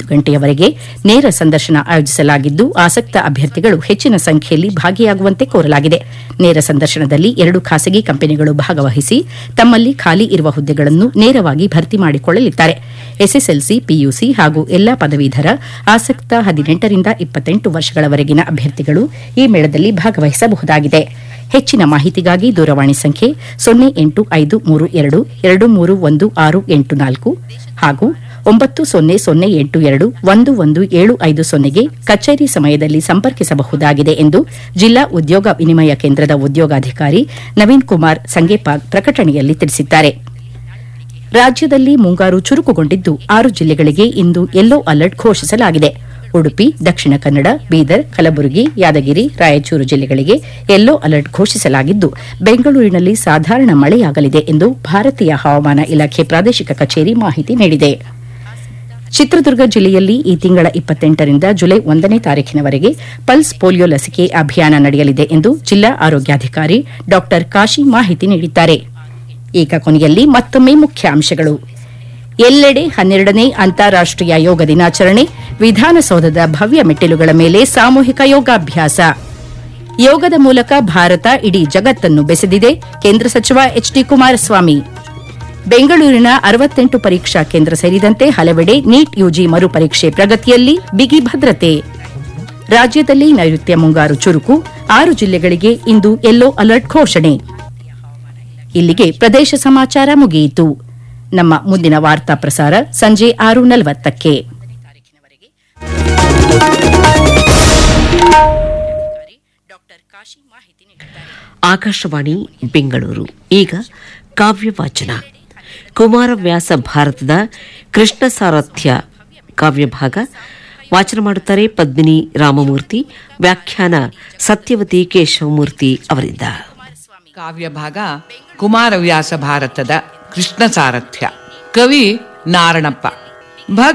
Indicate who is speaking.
Speaker 1: ಗಂಟೆಯವರೆಗೆ ನೇರ ಸಂದರ್ಶನ ಆಯೋಜಿಸಲಾಗಿದ್ದು ಆಸಕ್ತ ಅಭ್ಯರ್ಥಿಗಳು ಹೆಚ್ಚಿನ ಸಂಖ್ಯೆಯಲ್ಲಿ ಭಾಗಿಯಾಗುವಂತೆ ಕೋರಲಾಗಿದೆ. ನೇರ ಸಂದರ್ಶನದಲ್ಲಿ 2 ಖಾಸಗಿ ಕಂಪನಿಗಳು ಭಾಗವಹಿಸಿ ತಮ್ಮಲ್ಲಿ ಖಾಲಿ ಇರುವ ಹುದ್ದೆಗಳನ್ನು ನೇರವಾಗಿ ಭರ್ತಿ ಮಾಡಿಕೊಳ್ಳಲಿದ್ದಾರೆ. ಎಸ್ಎಸ್ಎಲ್ಸಿ, ಪಿಯುಸಿ ಹಾಗೂ ಎಲ್ಲಾ ಪದವೀಧರ ಆಸಕ್ತ 18 ರಿಂದ 28 ವರ್ಷಗಳವರೆಗಿನ ಅಭ್ಯರ್ಥಿಗಳು ಈ ಮೇಳದಲ್ಲಿ ಭಾಗವಹಿಸಬಹುದಾಗಿದೆ. ಹೆಚ್ಚಿನ ಮಾಹಿತಿಗಾಗಿ ದೂರವಾಣಿ ಸಂಖ್ಯೆ 0852231684 ಹಾಗೂ 9008211750ಗೆ ಕಚೇರಿ ಸಮಯದಲ್ಲಿ ಸಂಪರ್ಕಿಸಬಹುದಾಗಿದೆ ಎಂದು ಜಿಲ್ಲಾ ಉದ್ಯೋಗ ವಿನಿಮಯ ಕೇಂದ್ರದ ಉದ್ಯೋಗಾಧಿಕಾರಿ ನವೀನ್ ಕುಮಾರ್ ಸಂಗೇಪಾಗ್ ಪ್ರಕಟಣೆಯಲ್ಲಿ ತಿಳಿಸಿದ್ದಾರೆ. ರಾಜ್ಯದಲ್ಲಿ ಮುಂಗಾರು ಚುರುಕುಗೊಂಡಿದ್ದು 6 ಜಿಲ್ಲೆಗಳಿಗೆ ಇಂದು ಯೆಲ್ಲೋ ಅಲರ್ಟ್ ಘೋಷಿಸಲಾಗಿದೆ. ಉಡುಪಿ, ದಕ್ಷಿಣ ಕನ್ನಡ, ಬೀದರ್, ಕಲಬುರಗಿ, ಯಾದಗಿರಿ, ರಾಯಚೂರು ಜಿಲ್ಲೆಗಳಿಗೆ ಯೆಲ್ಲೋ ಅಲರ್ಟ್ ಘೋಷಿಸಲಾಗಿದ್ದು ಬೆಂಗಳೂರಿನಲ್ಲಿ ಸಾಧಾರಣ ಮಳೆಯಾಗಲಿದೆ ಎಂದು ಭಾರತೀಯ ಹವಾಮಾನ ಇಲಾಖೆ ಪ್ರಾದೇಶಿಕ ಕಚೇರಿ ಮಾಹಿತಿ ನೀಡಿದೆ. ಚಿತ್ರದುರ್ಗ ಜಿಲ್ಲೆಯಲ್ಲಿ ಈ ತಿಂಗಳ 28 ರಿಂದ ಜುಲೈ 1ನೇ ತಾರೀಖಿನವರೆಗೆ ಪಲ್ಸ್ ಪೋಲಿಯೋ ಲಸಿಕೆ ಅಭಿಯಾನ ನಡೆಯಲಿದೆ ಎಂದು ಜಿಲ್ಲಾ ಆರೋಗ್ಯಾಧಿಕಾರಿ ಡಾ ಕಾಶಿ ಮಾಹಿತಿ ನೀಡಿದ್ದಾರೆ. ಈಗ ಕೊನೆಯಲ್ಲಿ ಮತ್ತೊಮ್ಮೆ ಮುಖ್ಯಾಂಶಗಳು. ಎಲ್ಲೆಡೆ 12ನೇ ಅಂತಾರಾಷ್ಟೀಯ ಯೋಗ ದಿನಾಚರಣೆ, ವಿಧಾನಸೌಧದ ಭವ್ಯ ಮೆಟ್ಟಿಲುಗಳ ಮೇಲೆ ಸಾಮೂಹಿಕ ಯೋಗಾಭ್ಯಾಸ. ಯೋಗದ ಮೂಲಕ ಭಾರತ ಇಡೀ ಜಗತ್ತನ್ನು ಬೆಸೆದಿದೆ, ಕೇಂದ್ರ ಸಚಿವ ಎಚ್ಡಿ ಕುಮಾರಸ್ವಾಮಿ. ಬೆಂಗಳೂರಿನ 68 ಪರೀಕ್ಷಾ ಕೇಂದ್ರ ಸೇರಿದಂತೆ ಹಲವೆಡೆ ನೀಟ್ ಯುಜಿ ಮರುಪರೀಕ್ಷೆ ಪ್ರಗತಿಯಲ್ಲಿ ಬಿಗಿ ಭದ್ರತೆ. ರಾಜ್ಯದಲ್ಲಿ ನೈಋತ್ಯ ಮುಂಗಾರು ಚುರುಕು, 6 ಜಿಲ್ಲೆಗಳಿಗೆ ಇಂದು ಯೆಲ್ಲೋ ಅಲರ್ಟ್ ಘೋಷಣೆ. ಇಲ್ಲಿಗೆ ಪ್ರದೇಶ ಸಮಾಚಾರ ಮುಗಿಯಿತು. ನಮ್ಮ ಮುಂದಿನ ವಾರ್ತಾ ಪ್ರಸಾರ ಸಂಜೆ 6:40ಕ್ಕೆ.
Speaker 2: ಆಕಾಶವಾಣಿ ಬೆಂಗಳೂರು. ಈಗ ಕಾವ್ಯವಾಚನ. ಕುಮಾರವ್ಯಾಸ ಭಾರತದ ಕೃಷ್ಣ ಸಾರಥ್ಯ ಕಾವ್ಯಭಾಗ ವಾಚನ ಮಾಡುತ್ತಾರೆ ಪದ್ಮಿನಿ ರಾಮಮೂರ್ತಿ. ವ್ಯಾಖ್ಯಾನ ಸತ್ಯವತಿ ಕೇಶವಮೂರ್ತಿ ಅವರಿಂದ.
Speaker 3: ಕಾವ್ಯಭಾಗ ಕುಮಾರವ್ಯಾಸ ಭಾರತದ ಕೃಷ್ಣ ಸಾರಥ್ಯ. ಕವಿ ನಾರಣಪ್ಪ.